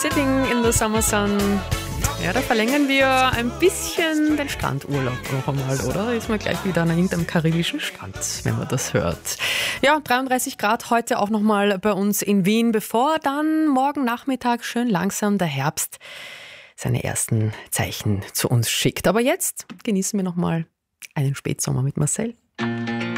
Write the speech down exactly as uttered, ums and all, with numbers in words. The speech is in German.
Sitting in the Summer Sun. Ja, da verlängern wir ein bisschen den Strandurlaub noch einmal, oder? Ist man gleich wieder an irgendeinem karibischen Strand, wenn man das hört. Ja, dreiunddreißig Grad heute auch nochmal bei uns in Wien, bevor dann morgen Nachmittag schön langsam der Herbst seine ersten Zeichen zu uns schickt. Aber jetzt genießen wir nochmal einen Spätsommer mit Marcel.